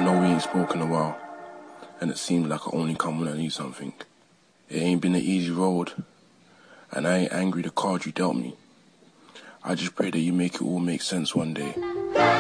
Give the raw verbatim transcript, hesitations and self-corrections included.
know we ain't spoken a while, and it seems like I only come when I need something. It ain't been an easy road, and I ain't angry the card you dealt me. I just pray that you make it all make sense one day.